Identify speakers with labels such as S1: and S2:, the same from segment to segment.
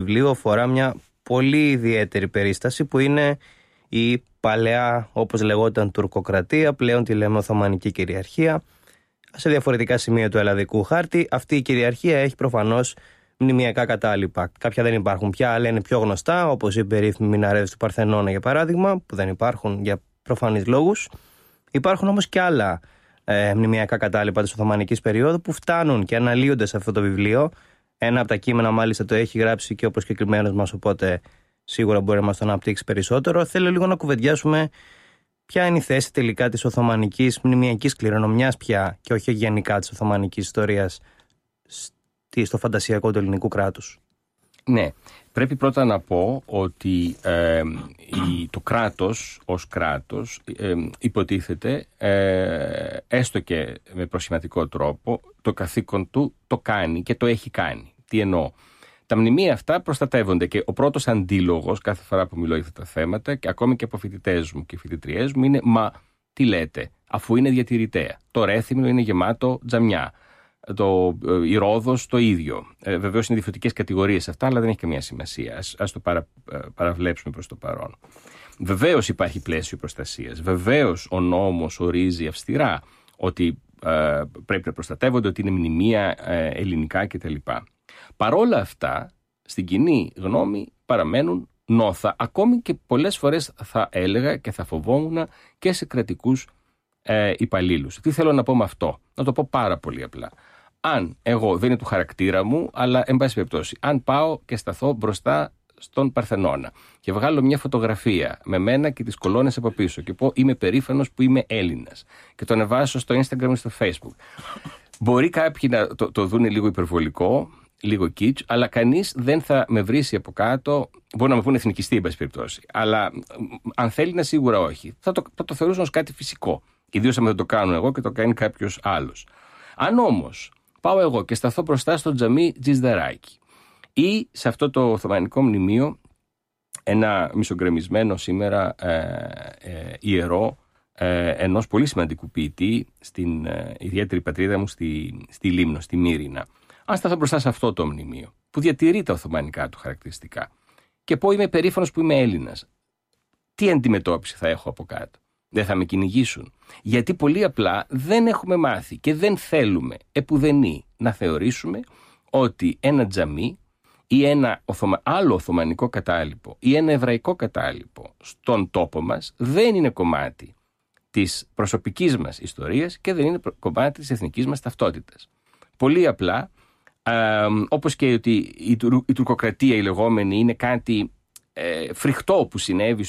S1: βιβλίου αφορά μια πολύ ιδιαίτερη περίσταση που είναι η παλαιά, όπως λεγόταν, τουρκοκρατία, πλέον τη λέμε Οθωμανική κυριαρχία. Σε διαφορετικά σημεία του ελλαδικού χάρτη, αυτή η κυριαρχία έχει προφανώς μνημειακά κατάλοιπα. Κάποια δεν υπάρχουν πια, αλλά είναι πιο γνωστά, όπως οι περίφημοι μιναρέδες του Παρθενώνα, για παράδειγμα, που δεν υπάρχουν για προφανείς λόγους. Υπάρχουν όμως και άλλα μνημειακά κατάλοιπα της Οθωμανικής περίοδου που φτάνουν και αναλύονται σε αυτό το βιβλίο. Ένα από τα κείμενα, μάλιστα, το έχει γράψει και ο προσκεκλημένος μας, οπότε σίγουρα μπορεί να μας το αναπτύξει περισσότερο. Θέλω λίγο να κουβεντιάσουμε ποια είναι η θέση τελικά της Οθωμανικής μνημειακής κληρονομιάς πια και όχι γενικά της Οθωμανικής ιστορίας στο φαντασιακό του ελληνικού κράτους.
S2: Ναι, πρέπει πρώτα να πω ότι το κράτος ως κράτος υποτίθεται, έστω και με προσχηματικό τρόπο, το καθήκον του το κάνει και το έχει κάνει. Τι εννοώ? Τα μνημεία αυτά προστατεύονται και ο πρώτος αντίλογος κάθε φορά που μιλώ για αυτά τα θέματα, και ακόμη και από φοιτητές μου και φοιτητριές μου, είναι «Μα τι λέτε, αφού είναι διατηρητέα? Το Ρέθυμνο είναι γεμάτο τζαμιά. Η Ρόδος το ίδιο». Βεβαίως είναι διαφορετικές κατηγορίες αυτά, αλλά δεν έχει καμία σημασία. Ας το παραβλέψουμε προς το παρόν. Βεβαίως υπάρχει πλαίσιο προστασίας. Βεβαίως ο νόμος ορίζει αυστηρά ότι πρέπει να προστατεύονται, ότι είναι μνημεία ελληνικά κτλ. Παρόλα αυτά, στην κοινή γνώμη παραμένουν νόθα, ακόμη και πολλές φορές θα έλεγα και θα φοβόμουν και σε κρατικούς υπαλλήλους. Τι θέλω να πω με αυτό? Να το πω πάρα πολύ απλά. Αν εγώ, δεν είναι του χαρακτήρα μου, αλλά εν πάση περιπτώσει, αν πάω και σταθώ μπροστά στον Παρθενώνα και βγάλω μια φωτογραφία με μένα και τις κολόνες από πίσω και πω είμαι περήφανος που είμαι Έλληνας και το ανεβάσω στο Instagram ή στο Facebook, μπορεί κάποιοι να το δουν λίγο υπερβολικό, λίγο kitsch, αλλά κανείς δεν θα με βρίσει από κάτω. Μπορεί να με πούνε εθνικιστή, εν πάση περιπτώσει, αλλά αν θέλει να, σίγουρα όχι. Θα το θεωρούσαν ως κάτι φυσικό. Ιδίως αν δεν το κάνω εγώ και το κάνει κάποιος άλλος. Αν όμως πάω εγώ και σταθώ μπροστά στο τζαμί Τζιζδαράκι ή σε αυτό το Οθωμανικό μνημείο, ένα μισογκρεμισμένο σήμερα ιερό ενός πολύ σημαντικού ποιητή στην ιδιαίτερη πατρίδα μου, στη Λίμνο, στη Μύρινα. Αν σταθώ μπροστά σε αυτό το μνημείο που διατηρεί τα οθωμανικά του χαρακτηριστικά και πω είμαι περήφανος που είμαι Έλληνας, τι αντιμετώπιση θα έχω από κάτω? Δεν θα με κυνηγήσουν? Γιατί πολύ απλά δεν έχουμε μάθει και δεν θέλουμε επουδενή να θεωρήσουμε ότι ένα τζαμί ή ένα άλλο οθωμανικό κατάλοιπο ή ένα εβραϊκό κατάλοιπο στον τόπο μας δεν είναι κομμάτι της προσωπικής μας ιστορίας και δεν είναι κομμάτι της εθνικής μας ταυτότητας. Πολύ απλά, όπως και ότι η τουρκοκρατία η λεγόμενη είναι κάτι φρικτό που συνέβη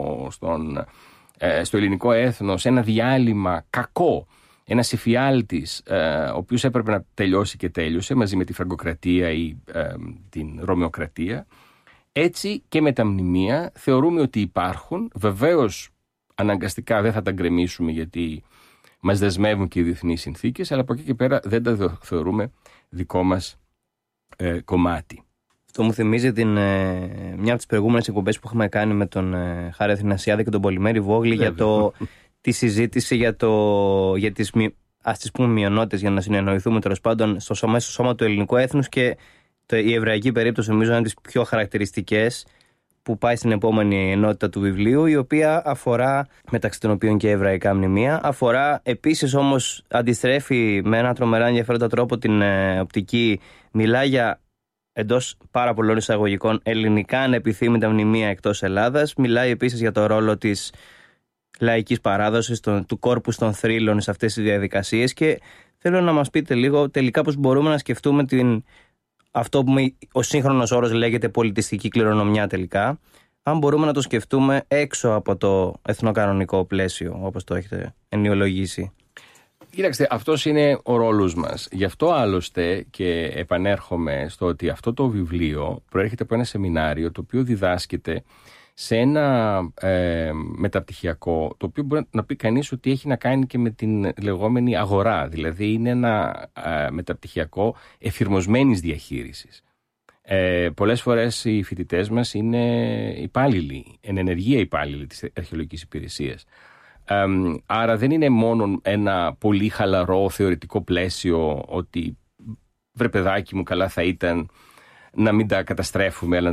S2: στο ελληνικό έθνος, ένα διάλειμμα κακό, ένας εφιάλτης ο οποίος έπρεπε να τελειώσει και τέλειωσε μαζί με τη Φραγκοκρατία ή την Ρωμαιοκρατία. Έτσι και με τα μνημεία θεωρούμε ότι υπάρχουν. Βεβαίως αναγκαστικά δεν θα τα γκρεμίσουμε γιατί μας δεσμεύουν και οι διεθνείς συνθήκες, αλλά από εκεί και πέρα δεν τα θεωρούμε δικό μας κομμάτι.
S1: Αυτό μου θυμίζει μια από τις προηγούμενες εκπομπές που είχαμε κάνει με τον Χάρη Αθηνασιάδη και τον Πολυμέρη Βόγλη για τη συζήτηση για τις μειονότητες, για να συνεννοηθούμε τέλος πάντων στο σώμα του ελληνικού έθνους, και η εβραϊκή περίπτωση νομίζω είναι τις πιο χαρακτηριστικές, που πάει στην επόμενη ενότητα του βιβλίου, η οποία αφορά, μεταξύ των οποίων και εβραϊκά μνημεία, αφορά επίσης όμως, αντιστρέφει με ένα τρομερά ενδιαφέροντα τρόπο την οπτική, μιλά για, εντός πάρα πολλών εισαγωγικών, ελληνικά ανεπιθύμητα μνημεία εκτός Ελλάδας, μιλάει επίσης για το ρόλο της λαϊκής παράδοσης, του κόρπους των θρύλων σε αυτές τις διαδικασίες, και θέλω να μας πείτε λίγο τελικά πώς μπορούμε να σκεφτούμε αυτό που ο σύγχρονος όρος λέγεται πολιτιστική κληρονομιά τελικά, αν μπορούμε να το σκεφτούμε έξω από το εθνοκανονικό πλαίσιο, όπως το έχετε ενοιολογήσει.
S2: Κοίταξτε, αυτός είναι ο ρόλος μας. Γι' αυτό άλλωστε και επανέρχομαι στο ότι αυτό το βιβλίο προέρχεται από ένα σεμινάριο το οποίο διδάσκεται σε ένα μεταπτυχιακό, το οποίο μπορεί να πει κανείς ότι έχει να κάνει και με την λεγόμενη αγορά. Δηλαδή είναι ένα μεταπτυχιακό εφηρμοσμένης διαχείρισης. Πολλές φορές οι φοιτητές μας είναι υπάλληλοι, εν ενεργεία υπάλληλοι της αρχαιολογικής υπηρεσίας. Άρα δεν είναι μόνο ένα πολύ χαλαρό θεωρητικό πλαίσιο ότι βρε παιδάκι μου, καλά θα ήταν να μην τα καταστρέφουμε, αλλά